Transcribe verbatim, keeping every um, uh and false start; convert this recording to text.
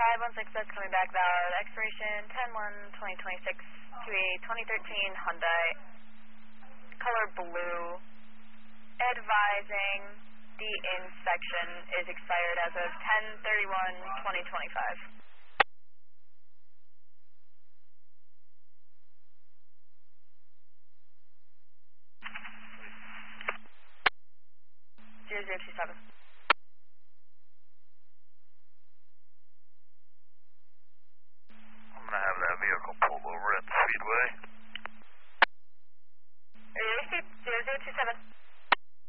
five one six, that's coming back valid. Expiration ten one twenty twenty-six to a twenty thirteen Hyundai. Color blue. Advising the inspection is expired as of ten thirty-one twenty twenty-five. zero zero two seven. I'm going to have that vehicle pulled over at the Speedway.